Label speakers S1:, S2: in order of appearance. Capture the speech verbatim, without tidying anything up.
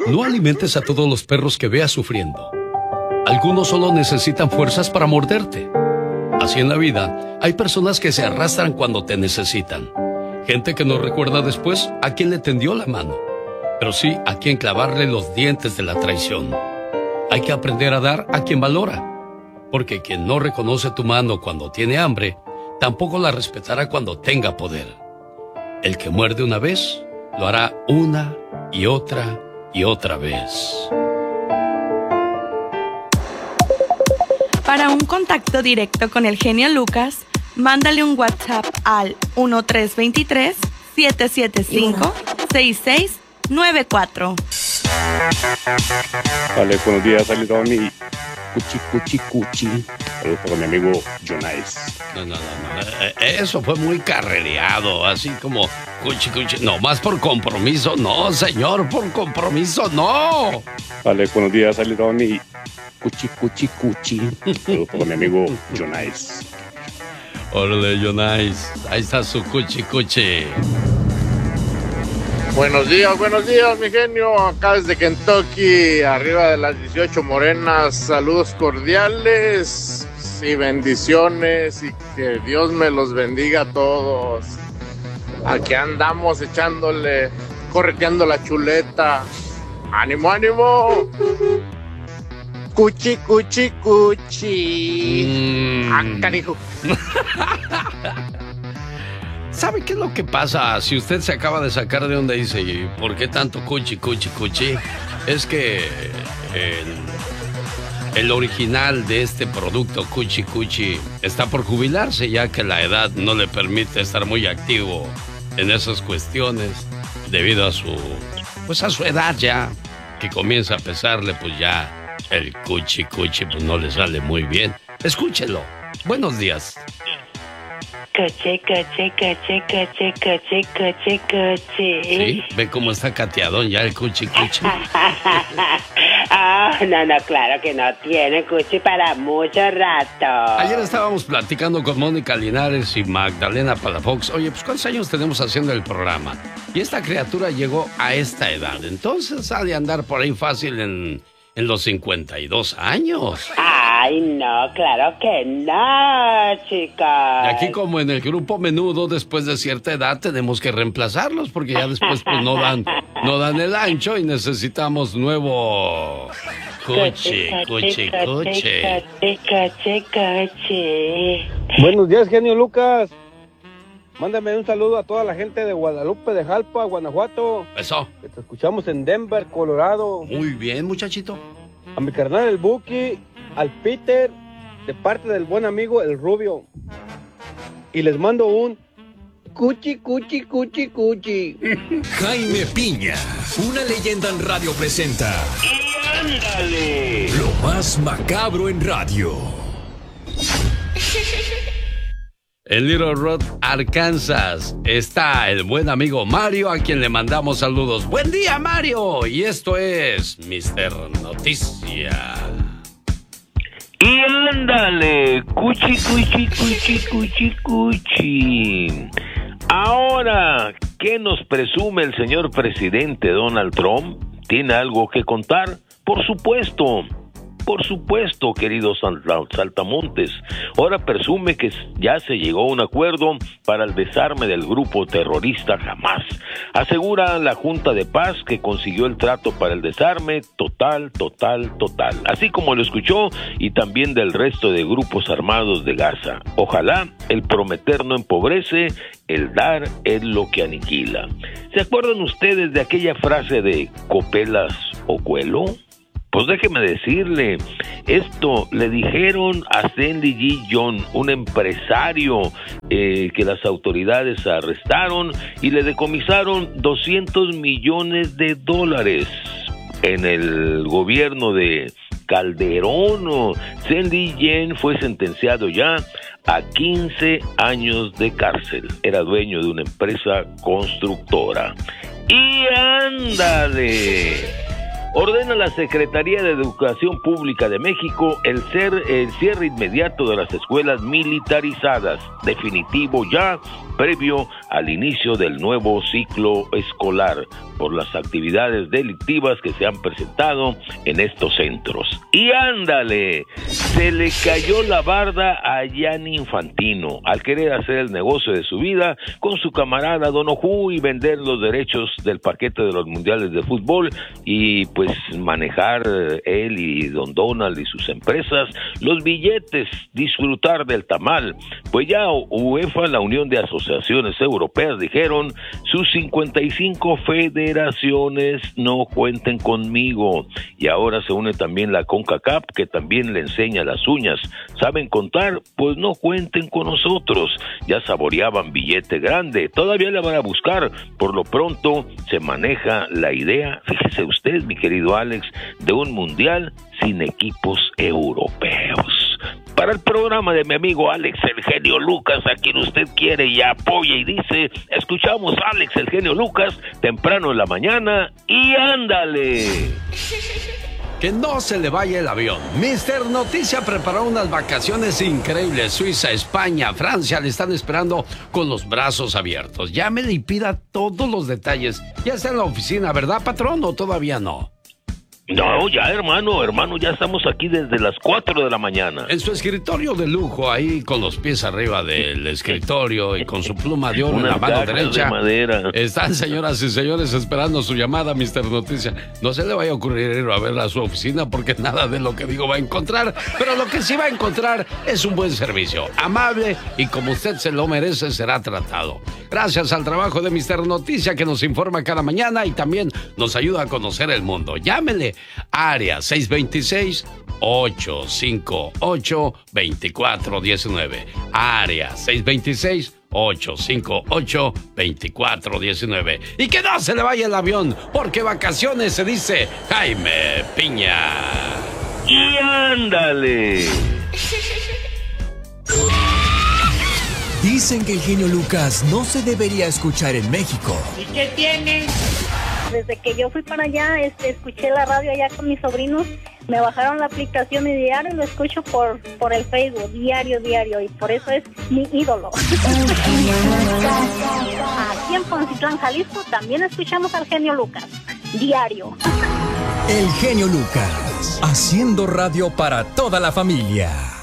S1: No alimentes a todos los perros que veas sufriendo. Algunos solo necesitan fuerzas para morderte. Así en la vida, hay personas que se arrastran cuando te necesitan. Gente que no recuerda después a quién le tendió la mano, pero sí a quien clavarle los dientes de la traición. Hay que aprender a dar a quien valora, porque quien no reconoce tu mano cuando tiene hambre, tampoco la respetará cuando tenga poder. El que muerde una vez, lo hará una y otra y otra vez.
S2: Para un contacto directo con el genio Lucas, mándale un WhatsApp al uno tres dos tres, siete siete cinco, seis seis nueve cuatro.
S3: Vale, buenos días, saludos a mi cuchi, cuchi, cuchi. Saludos para mi amigo Jonais.
S1: No, no, no, no. Eso fue muy carrereado, así como cuchi, cuchi. No, más por compromiso, no, señor, por compromiso, no.
S3: Vale, buenos días, saludos a mi cuchi, cuchi, cuchi. Saludos para mi amigo Jonais.
S1: Órale, Jonais, ahí está su cuchi, cuchi.
S4: Buenos días, buenos días, mi genio. Acá desde Kentucky, arriba de las dieciocho morenas. Saludos cordiales y bendiciones. Y que Dios me los bendiga a todos. Aquí andamos echándole, correteando la chuleta. ¡Ánimo, ánimo! Cuchi, cuchi, cuchi. Mm. ¡Ah, canijo!
S1: ¿Sabe qué es lo que pasa si usted se acaba de sacar de onda y dice, ¿y por qué tanto cuchi, cuchi, cuchi? Es que el, el original de este producto cuchi, cuchi está por jubilarse, ya que la edad no le permite estar muy activo en esas cuestiones debido a su, pues a su edad ya, que comienza a pesarle, pues ya el cuchi, cuchi pues no le sale muy bien. Escúchelo. Buenos días.
S5: Coche, coche, coche, coche, coche, coche, coche.
S1: ¿Sí? ¿Ve cómo está cateadón ya el cuchi, cuchi?
S5: Ah, oh, no, no, claro que no tiene cuchi para mucho rato.
S1: Ayer estábamos platicando con Mónica Linares y Magdalena Palafox. Oye, pues ¿cuántos años tenemos haciendo el programa? Y esta criatura llegó a esta edad. Entonces sale a andar por ahí fácil en... en los cincuenta y dos años.
S5: Ay, no, claro que no, chicos.
S1: Y aquí como en el grupo Menudo, después de cierta edad tenemos que reemplazarlos porque ya después pues no dan, no dan el ancho y necesitamos nuevo coche, coche, coche.
S5: Coche, coche.
S6: Buenos días, genio Lucas. Mándame un saludo a toda la gente de Guadalupe de Jalpa, Guanajuato.
S1: Eso.
S6: Que te escuchamos en Denver, Colorado.
S1: Muy bien, muchachito.
S6: A mi carnal el Buki, al Peter, de parte del buen amigo el Rubio. Y les mando un cuchi, cuchi, cuchi, cuchi.
S7: Jaime Piña, una leyenda en radio presenta. ¡Y ándale! Lo más macabro en radio.
S1: En Little Rock, Arkansas, está el buen amigo Mario, a quien le mandamos saludos. ¡Buen día, Mario! Y esto es mister Noticia.
S8: Y ándale, cuchi, cuchi, cuchi, cuchi, cuchi. Ahora, ¿qué nos presume el señor presidente Donald Trump? ¿Tiene algo que contar? Por supuesto. Por supuesto, queridos saltamontes. Ahora presume que ya se llegó a un acuerdo para el desarme del grupo terrorista Hamas. Asegura la Junta de Paz que consiguió el trato para el desarme total, total, total. Así como lo escuchó, y también del resto de grupos armados de Gaza. Ojalá el prometer no empobrece, el dar es lo que aniquila. ¿Se acuerdan ustedes de aquella frase de copelas o cuelo? Pues déjeme decirle, esto le dijeron a Sandy G. John, un empresario eh, que las autoridades arrestaron y le decomisaron doscientos millones de dólares. En el gobierno de Calderón, Sandy Jen fue sentenciado ya a quince años de cárcel. Era dueño de una empresa constructora. ¡Y ándale! ordena la Secretaría de Educación Pública de México el, ser, el cierre inmediato de las escuelas militarizadas, definitivo ya, previo al inicio del nuevo ciclo escolar, por las actividades delictivas que se han presentado en estos centros. Y ándale, se le cayó la barda a Gianni Infantino al querer hacer el negocio de su vida con su camarada Don Ojú y vender los derechos del paquete de los mundiales de fútbol y pues manejar él y Don Donald y sus empresas los billetes, disfrutar del tamal. Pues ya UEFA, la Unión de Asociaciones Europeas, dijeron: sus cincuenta y cinco federaciones no cuenten conmigo. Y ahora se une también la CONCACAF, que también le enseña las uñas. ¿Saben contar? Pues no cuenten con nosotros. Ya saboreaban billete grande, todavía le van a buscar. Por lo pronto se maneja la idea, fíjese usted, mi querido Alex, de un mundial sin equipos europeos. Para el programa de mi amigo Alex el Genio Lucas, a quien usted quiere y apoya y dice, escuchamos a Alex el Genio Lucas temprano en la mañana y ándale.
S1: Que no se le vaya el avión. mister Noticia preparó unas vacaciones increíbles. Suiza, España, Francia le están esperando con los brazos abiertos. Llámele y pida todos los detalles. Ya está en la oficina, ¿verdad, patrón? ¿O todavía no?
S8: No, ya hermano, hermano, ya estamos aquí desde las cuatro de la mañana.
S1: En su escritorio de lujo, ahí con los pies arriba del escritorio y con su pluma de oro en la mano derecha.
S8: De madera.
S1: Están, señoras y señores, esperando su llamada, mister Noticia. No se le vaya a ocurrir ir a ver a su oficina porque nada de lo que digo va a encontrar, pero lo que sí va a encontrar es un buen servicio, amable y como usted se lo merece será tratado. Gracias al trabajo de mister Noticia que nos informa cada mañana y también nos ayuda a conocer el mundo. Llámele. Área seis dos seis, ocho cinco ocho, dos cuatro uno nueve. Área seis dos seis, ocho cinco ocho, dos cuatro uno nueve. Y que no se le vaya el avión, porque vacaciones se dice Jaime Piña.
S8: Y ándale.
S7: Dicen que el genio Lucas no se debería escuchar en México.
S5: ¿Y qué tiene?
S9: Desde que yo fui para allá, este, escuché la radio allá con mis sobrinos, me bajaron la aplicación y diario lo escucho por, por el Facebook, diario, diario, y por eso es mi ídolo. Aquí en Poncitlán, Jalisco, también escuchamos al genio Lucas, diario.
S7: El genio Lucas, haciendo radio para toda la familia.